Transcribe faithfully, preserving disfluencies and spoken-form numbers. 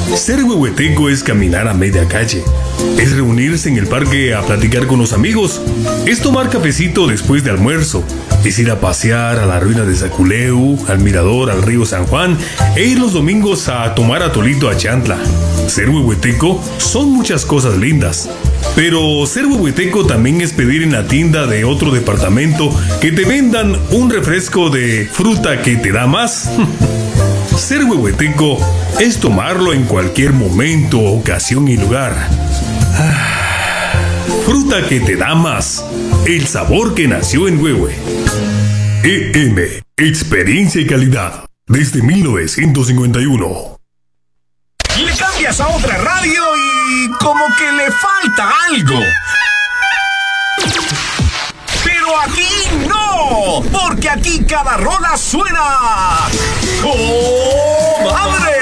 Ser huehueteco es caminar a media calle. Es reunirse en el parque a platicar con los amigos. Es tomar cafecito después de almuerzo. Es ir a pasear a la ruina de Zaculeu, al mirador, al río San Juan, e ir los domingos a tomar atolito a Chantla. Ser huehueteco son muchas cosas lindas. Pero ser huehueteco también es pedir en la tienda de otro departamento que te vendan un refresco de fruta que te da más. Ser huehueteco es tomarlo en cualquier momento, ocasión y lugar. Ah, fruta que te da más. El sabor que nació en Huehue. E M, experiencia y calidad. Desde mil novecientos cincuenta y uno. Le cambias a otra radio y como que le falta algo. Pero aquí no, porque aquí cada rola suena ¡oh, madre!